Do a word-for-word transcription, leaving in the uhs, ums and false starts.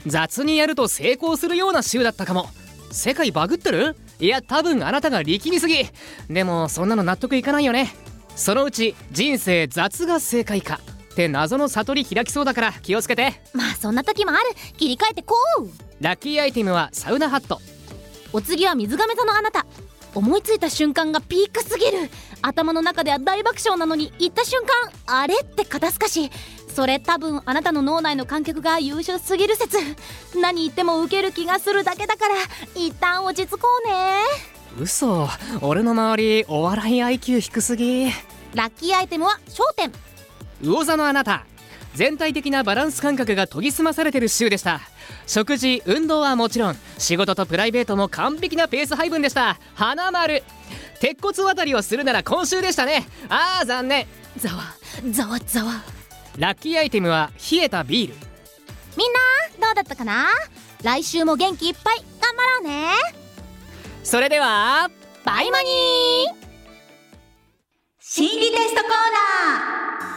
雑にやると成功するような週だったかも。世界バグってる？いや多分あなたが力みすぎ。でもそんなの納得いかないよね。そのうち人生雑が正解かって謎の悟り開きそうだから気をつけて。 まあそんな時もある。切り替えてこう。 ラッキーアイテムはサウナハット。 お次は水亀座のあなた。思いついた瞬間がピークすぎる。頭の中では大爆笑なのに言った瞬間あれって肩透かし。それ多分あなたの脳内の観客が優秀すぎる説。何言ってもウケる気がするだけだから一旦落ち着こうね。 嘘、俺の周りお笑い アイキュー 低すぎ。 ラッキーアイテムは焦点。 魚座のあなた、全体的なバランス感覚が研ぎ澄まされてる週でした。食事運動はもちろん仕事とプライベートも完璧なペース配分でした。花丸。鉄骨渡りをするなら今週でしたね。あー残念。 ざわざわざわ。 ラッキーアイテムは冷えたビール。 みんなどうだったかな。来週も元気いっぱい頑張ろうね。 それではバイマニー。 心理テストコーナー。